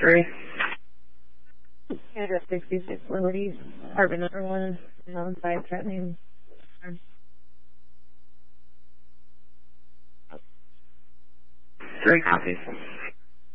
3. Address 66 Liberty, apartment number 1, outside threatening. 3 copies.